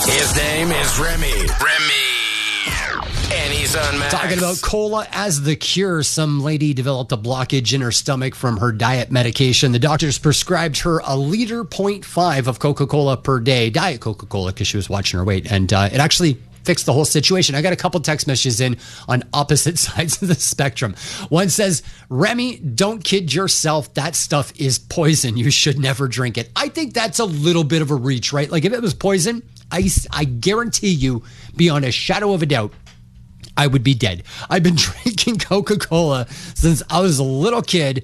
His name is Remy. And he's on Max. Talking about cola as the cure. Some lady developed a blockage in her stomach from her diet medication. The doctors prescribed her a 1.5 liters of Coca-Cola per day. Diet Coca-Cola, because she was watching her weight. And it actually fixed the whole situation. I got a couple text messages in on opposite sides of the spectrum. One says, Remy, don't kid yourself. That stuff is poison. You should never drink it. I think that's a little bit of a reach, right? Like if it was poison, I guarantee you, beyond a shadow of a doubt, I would be dead. I've been drinking Coca-Cola since I was a little kid.